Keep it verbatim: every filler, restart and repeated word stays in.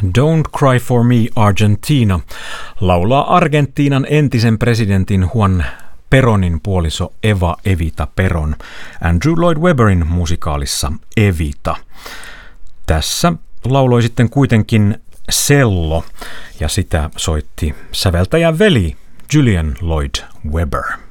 Don't Cry for Me Argentina laulaa Argentiinan entisen presidentin Juan Peronin puoliso Eva Evita Peron Andrew Lloyd Webberin musikaalissa Evita. Tässä lauloi sitten kuitenkin cello ja sitä soitti säveltäjän veli Julian Lloyd Webber.